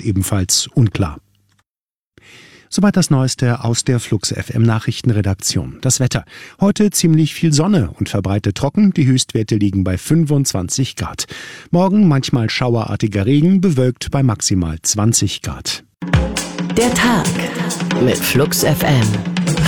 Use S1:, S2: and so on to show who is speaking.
S1: ebenfalls unklar. Soweit das Neueste aus der Flux FM Nachrichtenredaktion. Das Wetter. Heute ziemlich viel Sonne und verbreitet trocken. Die Höchstwerte liegen bei 25 Grad. Morgen manchmal schauerartiger Regen, bewölkt bei maximal 20 Grad.
S2: Der Tag mit Flux FM.